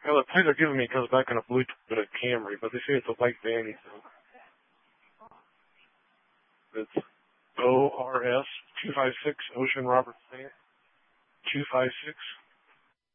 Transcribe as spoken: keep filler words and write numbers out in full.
Well, the plate they're giving me comes back on a Bluetooth with a Camry, but they say it's a white vanny, so it's O R S two five six Ocean Robert Plant two five six.